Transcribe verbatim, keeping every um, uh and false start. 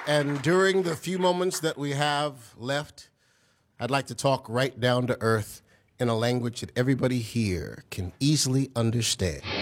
And during the few moments that we have left, I'd like to talk right down to earth in a language that everybody here can easily understand.